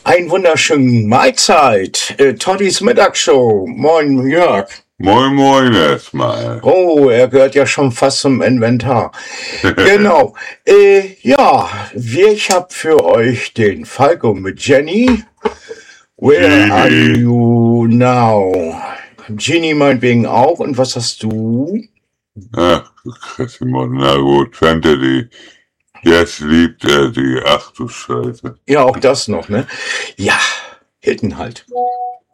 Einen wunderschönen Mahlzeit. Toddys Mittagsshow. Moin, Jörg. Moin, moin erstmal. Oh, er gehört ja schon fast zum Inventar. Genau. Ich hab für euch den Falco mit Jenny. Where are you now? Ginny meinetwegen auch. Und was hast du? Ach, na gut, Fantasy. Jetzt liebt er sie. Ach du Scheiße. Ja, auch das noch, ne? Ja, Hilton halt.